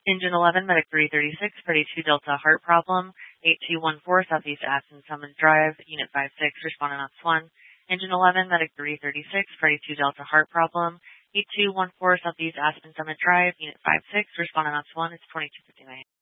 Engine 11, Medic 336, Party 2 Delta Heart Problem, 8214 Southeast Aspen Summit Drive, Unit 56, responding on 1. Engine 11, Medic 336, Party 2 Delta Heart Problem, 8214 Southeast Aspen Summit Drive, Unit 56, responding on 1. It's 2259.